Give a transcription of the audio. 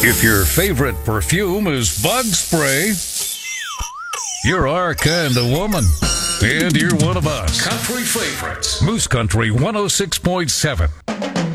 If your favorite perfume is bug spray, you're our kind of woman. And you're one of us. Country favorites. Moose Country 106.7.